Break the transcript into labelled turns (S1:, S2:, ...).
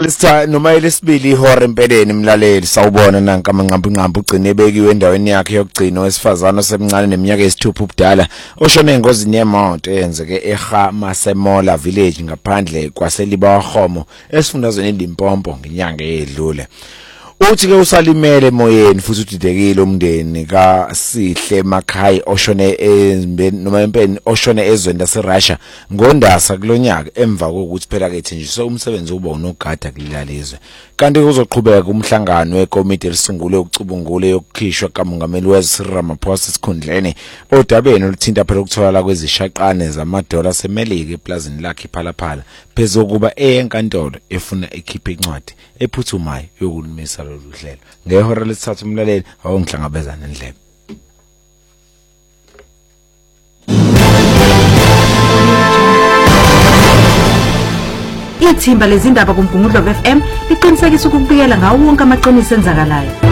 S1: noma elesibili ihora empeleni mlaleli sawubona nanka amanqambu ugcine bekiwe endaweni yakhe yokugcina wesifazana osemncane neminyaka yesithupha ubudala oshone engozini yemoto eyenzeke eGhamasemola village ngaphandle kwaseLibahlomo esifundazweni eLimpopo ngenyanga edlule. Uthi ke usalimele emoyeni futhi udidekile umndeni kaSihle Makhaya oshone noma empeni oshone ezweni laseRussia ngondasa kulonyaka emva kokuthi phela ke thenjiswe umsebenzi uba unogada kulalizwe. Kanti kuzoqhubeka umhlangano wekomiti elisungule ukucubungula yokukhishwa kamongameli weZwe Ramaphosa esikhundleni odabeni oluthinta phela ukutholakala kwezishaqane zamadola semelika eplazini lakhe Phalaphala phezokuba eyenkantolo efuna ekhiphe incwadi ephuthumayo yokulumisa lolu hlelo. Ngehora lesithathu umlaleli awungihlangabezana endlebe.
S2: Ithimba lezindaba kuMgungundlovu FM liqinisekisa ukubikela ngawo wonke amaqiniso enzakalayo.